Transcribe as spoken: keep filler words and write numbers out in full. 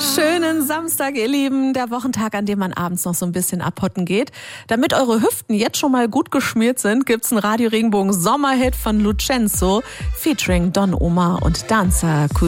Schönen Samstag, ihr Lieben. Der Wochentag, an dem man abends noch so ein bisschen abhotten geht. Damit eure Hüften jetzt schon mal gut geschmiert sind, gibt's einen Radio Regenbogen Sommerhit von Lucenzo featuring Don Omar und Danza Kuduro.